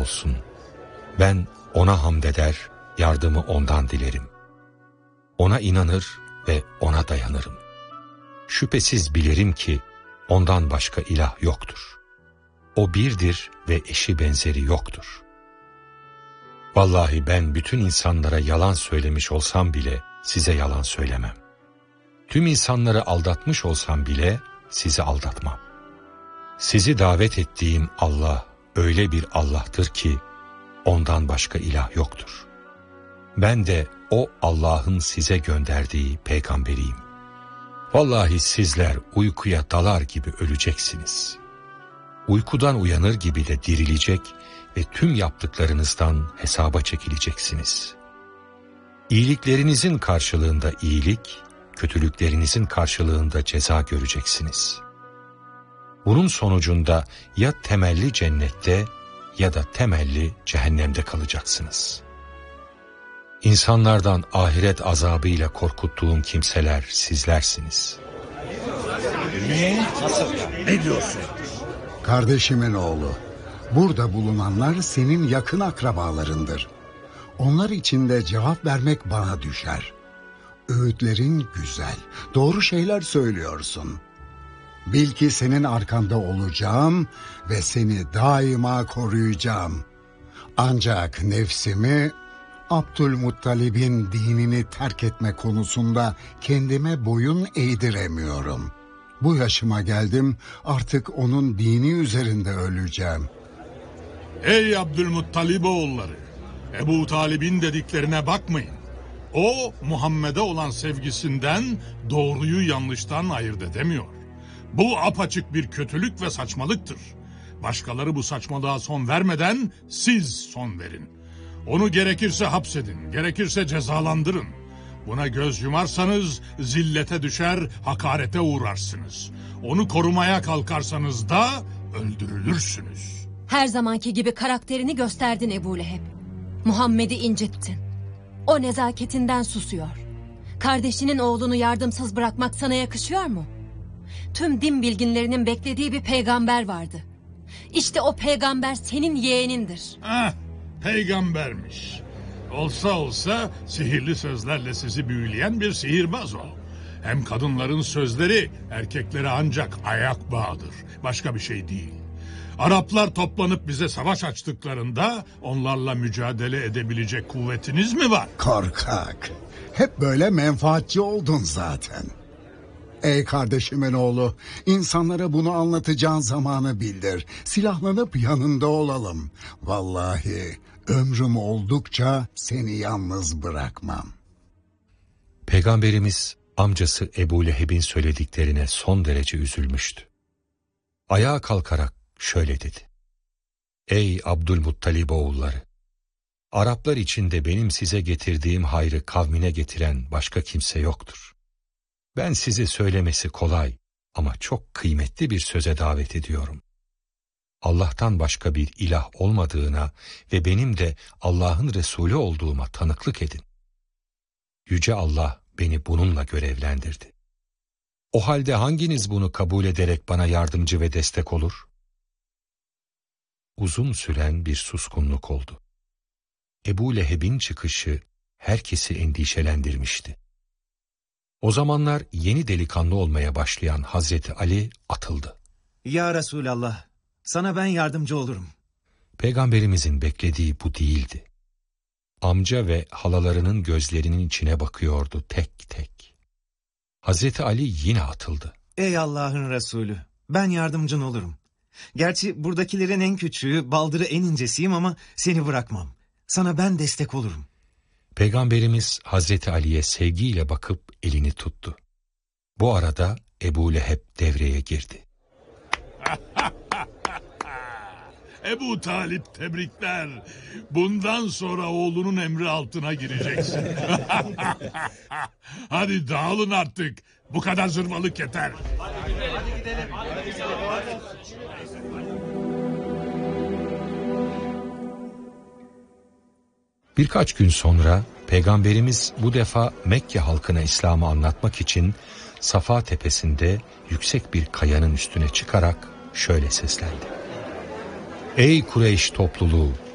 olsun. Ben ona hamd eder, yardımı ondan dilerim. Ona inanır ve ona dayanırım. Şüphesiz bilirim ki ondan başka ilah yoktur. O birdir ve eşi benzeri yoktur. Vallahi ben bütün insanlara yalan söylemiş olsam bile size yalan söylemem. Tüm insanları aldatmış olsam bile sizi aldatmam. Sizi davet ettiğim Allah öyle bir Allah'tır ki ondan başka ilah yoktur. Ben de o Allah'ın size gönderdiği peygamberiyim. Vallahi sizler uykuya dalar gibi öleceksiniz. Uykudan uyanır gibi de dirilecek ve tüm yaptıklarınızdan hesaba çekileceksiniz. İyiliklerinizin karşılığında iyilik, kötülüklerinizin karşılığında ceza göreceksiniz. Bunun sonucunda ya temelli cennette ya da temelli cehennemde kalacaksınız. İnsanlardan ahiret azabıyla korkuttuğum kimseler sizlersiniz. Ne? Nasıl? Ne diyorsun? Kardeşimin oğlu, burada bulunanlar senin yakın akrabalarındır. Onlar için de cevap vermek bana düşer. Öğütlerin güzel, doğru şeyler söylüyorsun. Bil ki senin arkanda olacağım ve seni daima koruyacağım. Ancak nefsimi Abdülmuttalib'in dinini terk etme konusunda kendime boyun eğdiremiyorum. Bu yaşıma geldim, artık onun dini üzerinde öleceğim. Ey Abdülmuttalib oğulları! Ebu Talib'in dediklerine bakmayın. O Muhammed'e olan sevgisinden doğruyu yanlıştan ayırt edemiyor. Bu apaçık bir kötülük ve saçmalıktır. Başkaları bu saçmalığa son vermeden siz son verin. Onu gerekirse hapsedin, gerekirse cezalandırın. Buna göz yumarsanız zillete düşer, hakarete uğrarsınız. Onu korumaya kalkarsanız da öldürülürsünüz. Her zamanki gibi karakterini gösterdin Ebu Leheb. Muhammed'i incittin. O nezaketinden susuyor. Kardeşinin oğlunu yardımsız bırakmak sana yakışıyor mu? Tüm din bilginlerinin beklediği bir peygamber vardı. İşte o peygamber senin yeğenindir. Peygambermiş. Olsa sihirli sözlerle sizi büyüleyen bir sihirbaz o. Hem kadınların sözleri erkeklere ancak ayak bağıdır. Başka bir şey değil. Araplar toplanıp bize savaş açtıklarında onlarla mücadele edebilecek kuvvetiniz mi var? Korkak. Hep böyle menfaatçi oldun zaten. Ey kardeşimin oğlu, insanlara bunu anlatacağın zamanı bildir. Silahlanıp yanında olalım. Vallahi ömrüm oldukça seni yalnız bırakmam. Peygamberimiz amcası Ebu Leheb'in söylediklerine son derece üzülmüştü. Ayağa kalkarak şöyle dedi: Ey Abdülmuttalib oğulları! Araplar içinde benim size getirdiğim hayrı kavmine getiren başka kimse yoktur. Ben size söylemesi kolay ama çok kıymetli bir söze davet ediyorum. Allah'tan başka bir ilah olmadığına ve benim de Allah'ın Resulü olduğuma tanıklık edin. Yüce Allah beni bununla görevlendirdi. O halde hanginiz bunu kabul ederek bana yardımcı ve destek olur? Uzun süren bir suskunluk oldu. Ebu Leheb'in çıkışı herkesi endişelendirmişti. O zamanlar yeni delikanlı olmaya başlayan Hazreti Ali atıldı. Ya Resulallah, sana ben yardımcı olurum. Peygamberimizin beklediği bu değildi. Amca ve halalarının gözlerinin içine bakıyordu tek tek. Hazreti Ali yine atıldı. Ey Allah'ın Resulü, ben yardımcın olurum. Gerçi buradakilerin en küçüğü, baldırı en incesiyim ama seni bırakmam. Sana ben destek olurum. Peygamberimiz Hazreti Ali'ye sevgiyle bakıp elini tuttu. Bu arada Ebu Leheb devreye girdi. Ebu Talip tebrikler. Bundan sonra oğlunun emri altına gireceksin. Hadi dağılın artık. Bu kadar zırvalık yeter. Hadi gidelim. Birkaç gün sonra Peygamberimiz bu defa Mekke halkına İslam'ı anlatmak için Safa tepesinde yüksek bir kayanın üstüne çıkarak şöyle seslendi: Ey Kureyş topluluğu!